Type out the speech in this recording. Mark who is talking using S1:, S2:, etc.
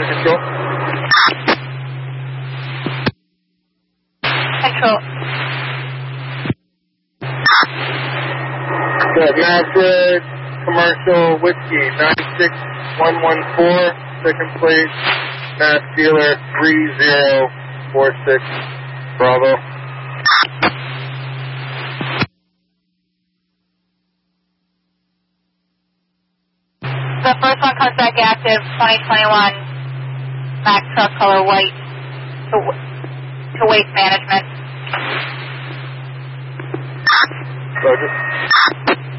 S1: Control.
S2: Control.
S1: Good. Massive Commercial Whiskey 96114, second place, Mass Dealer 3046, Bravo.
S2: The first one comes back active, 2021 Mack truck color white to Waste Management.
S1: Roger.